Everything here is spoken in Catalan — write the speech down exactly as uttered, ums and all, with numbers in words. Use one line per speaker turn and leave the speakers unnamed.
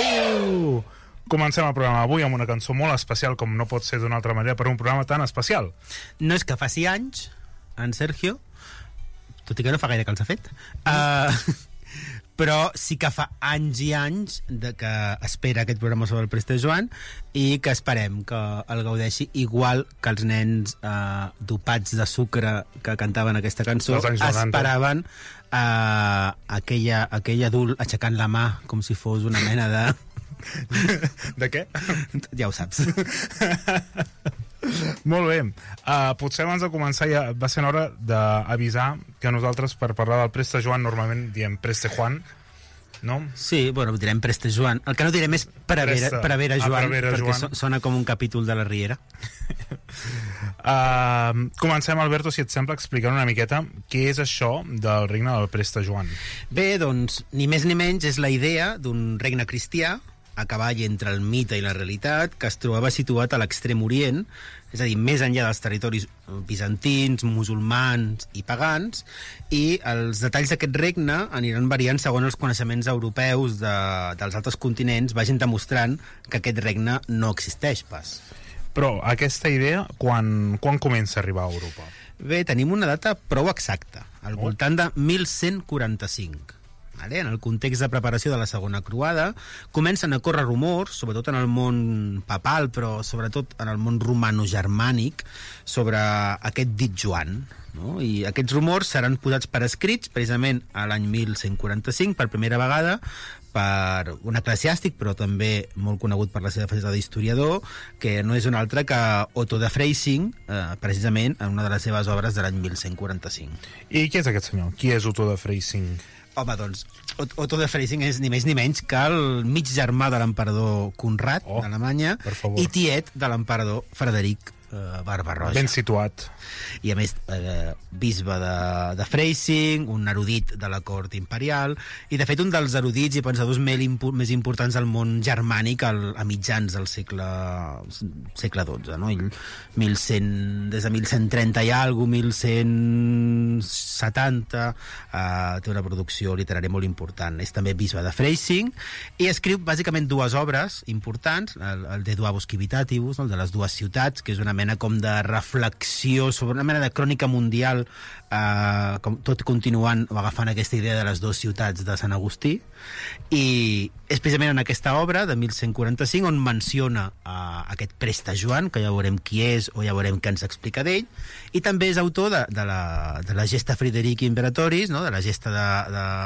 Uh! Comencem el programa avui amb una cançó molt especial, com no pot ser d'una altra manera, per un programa tan especial.
No és que faci anys, en Sergio, tot i que no fa gaire que els ha fet, uh, però sí que fa anys i anys de que espera aquest programa sobre el Preste Joan i que esperem que el gaudeixi igual que els nens uh, dopats de sucre que cantaven aquesta cançó esperaven uh, aquella, aquell adult aixecant la mà com si fos una mena de...
De què?
Ja ho saps.
Molt bé. Uh, potser abans de començar ja va ser hora d'avisar que nosaltres per parlar del Preste Joan normalment diem Preste Juan, no?
Sí, bueno, direm Preste Joan. El que no direm és Prevera, Presta, Prevera Joan, ah, Prevera perquè Joan. Sona com un capítol de la Riera.
uh, comencem, Alberto, si et sembla, explicant una miqueta què és això del regne del Preste Joan.
Bé, doncs, ni més ni menys és la idea d'un regne cristià a cavall entre el mite i la realitat, que es trobava situat a l'extrem orient, és a dir, més enllà dels territoris bizantins, musulmans i pagans, i els detalls d'aquest regne aniran variant segons els coneixements europeus de, dels altres continents vagin demostrant que aquest regne no existeix pas.
Però aquesta idea, quan, quan comença a arribar a Europa?
Bé, tenim una data prou exacta, al voltant de mil cent quaranta-cinc. Vale? En el context de preparació de la segona croada comencen a córrer rumors, sobretot en el món papal, però sobretot en el món romano-germànic, sobre aquest dit Joan, no? I aquests rumors seran posats per escrits precisament a l'any mil cent quaranta-cinc per primera vegada per un eclesiàstic, però també molt conegut per la seva faceta d'historiador, que no és un altre que Otto de Freising, eh, precisament en una de les seves obres de l'any mil cent quaranta-cinc.
I qui és aquest senyor? Qui és Otto de Freising?
Home, doncs, Otto de Freising és ni més ni menys que el mig germà de l'emperador Conrad, oh, d'Alemanya, i tiet de l'emperador Frederic eh, Barba-roja.
Ben situat.
I a més, eh, bisbe de, de Freising, un erudit de la cort imperial, i de fet un dels erudits i pensadors més, impu més importants del món germànic al, a mitjans del segle, segle dotze, no? Ell, mil cent, des de mil cent trenta i alguna cosa, mil cent setanta, eh, té una producció literària molt important. És també bisbe de Freising i escriu bàsicament dues obres importants, el, el De Duabus Civitatibus, no? El de les dues ciutats, que és una mena com de reflexió sobre una mena de crònica mundial, eh, com, tot continuant o agafant aquesta idea de les dues ciutats de Sant Agustí, i és precisament en aquesta obra de mil cent quaranta-cinc on menciona eh, aquest Preste Joan, que ja veurem qui és o ja veurem què ens explica d'ell, i també és autor de, de, la, de la Gesta Frideriki Imperatoris, no? De la gesta de, de